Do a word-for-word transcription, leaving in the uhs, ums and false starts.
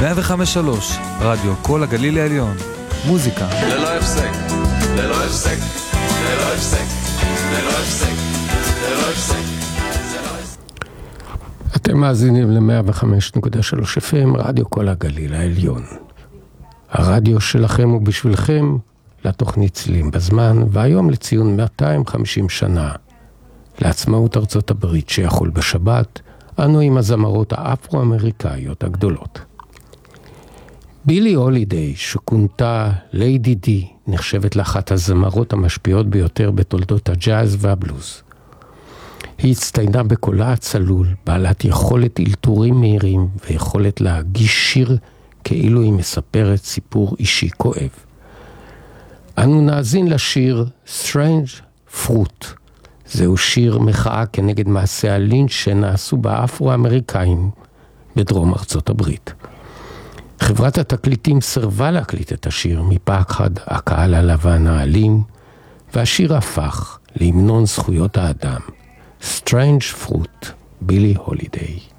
מאה וחמש שלוש, רדיו כל הגליל העליון. מוזיקה ללא הפסק, ללא הפסק, ללא הפסק, ללא הפסק, ללא הפסק. אתם מאזינים ל-מאה וחמש נקודה שלוש אף אם, רדיו כל הגליל העליון. הרדיו שלכם הוא בשבילכם, לתוכנית צלילים בזמן, והיום לציון מאתיים וחמישים שנה לעצמאות ארצות הברית שיחול בשבת, אנו עם הזמרות האפרו-אמריקאיות הגדולות. בילי הולידיי, שכונתה ליידי די, נחשבת לאחת הזמרות המשפיעות ביותר בתולדות הג'אז והבלוז. היא הצטיינה בקולה הצלול, בעלת יכולת אלתורים מהירים ויכולת להגיש שיר כאילו היא מספרת סיפור אישי כואב. אנו נאזין לשיר Strange Fruit. זהו שיר מחאה כנגד מעשי הלינץ' שנעשו באפרו-אמריקאים בדרום ארצות הברית. חברת התקליטים סרבה להקליט את השיר מפחד הקהל הלבן האלים, והשיר הפך להמנון זכויות האדם. Strange Fruit, בילי הולידיי.